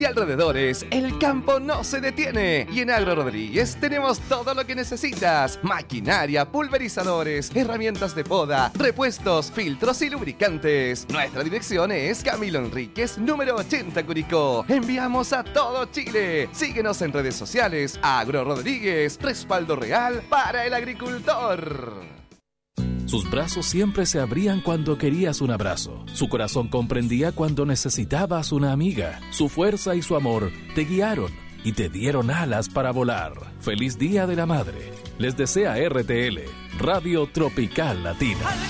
alrededores, el campo no se detiene. Y en Agro Rodríguez tenemos todo lo que necesitas: maquinaria, pulverizadores, herramientas de poda, repuestos, filtros y lubricantes. Nuestra dirección es Camilo Enríquez, número 80, Curicó. Enviamos a todo Chile. Síguenos en redes sociales. Agro Rodríguez, respaldo real para el agricultor. Sus brazos siempre se abrían cuando querías un abrazo. Su corazón comprendía cuando necesitabas una amiga. Su fuerza y su amor te guiaron y te dieron alas para volar. Feliz Día de la Madre. Les desea RTL, Radio Tropical Latina.